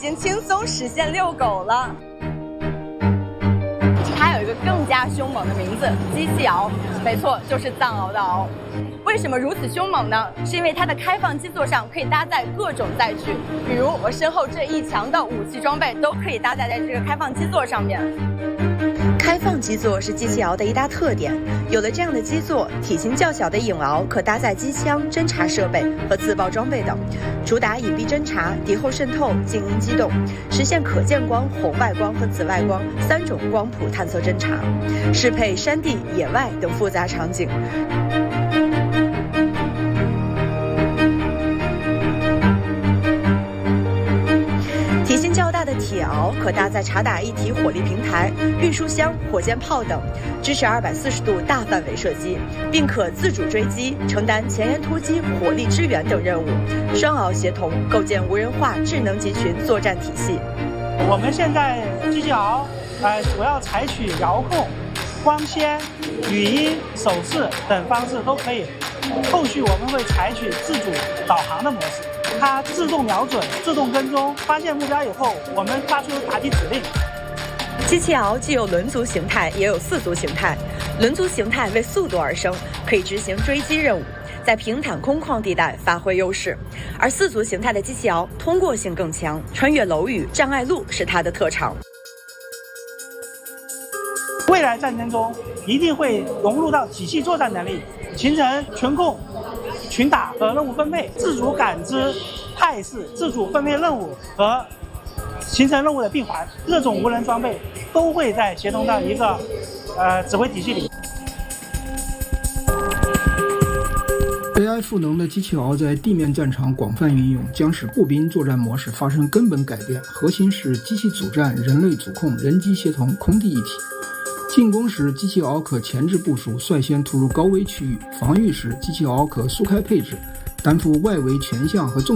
经轻松实现遛狗了。它有一个更加凶猛的名字——机器鳌，没错，就是藏獒的獒。为什么如此凶猛呢？是因为它的开放基座上可以搭载各种载具，比如我身后这一墙的武器装备都可以搭载在这个开放基座上面。开放基座是机器鳌的一大特点，有了这样的基座，体型较小的影鳌可搭载机枪、侦察设备和自爆装备等，主打隐蔽侦察、敌后渗透、静音机动，实现可见光、红外光和紫外光3种光谱探测侦察，适配山地、野外等复杂场景。体型较大的铁鳌可搭载察打一体火力平台、运输箱、火箭炮等，支持240度大范围射击，并可自主追击，承担前沿突击、火力支援等任务。双鳌协同，构建无人化智能集群作战体系。 我们现在机器鳌，主要采取遥控、光纤、语音、手势等方式都可以。后续我们会采取自主导航的模式。它自动瞄准、自动跟踪，发现目标以后，我们发出打击指令。 机器鳌既有轮足形态，也有四足形态。轮足形态为速度而生，可以执行追击任务，在平坦空旷地带发挥优势；而四足形态的机器鳌通过性更强，穿越楼宇、障碍路是它的特长。 未来战争中一定会融入到体系作战能力，形成群控、群打和任务分配、自主感知、态势、自主分配任务和形成任务的闭环，各种无人装备都会在协同到一个指挥体系里。 AI 赋能的机器鳌在地面战场广泛运用，将使步兵作战模式发生根本改变。核心是机器组战、人类组控、人机协同、空地一体。进攻时，机器鳌可前置部署，率先突入高危区域；防御时，机器鳌可速开配置，担负外围全向和纵